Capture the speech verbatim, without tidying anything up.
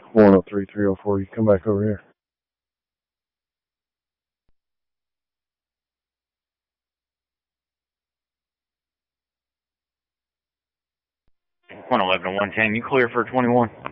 one oh three, three oh four. You come back over here. one eleven to one ten, you clear for twenty-one.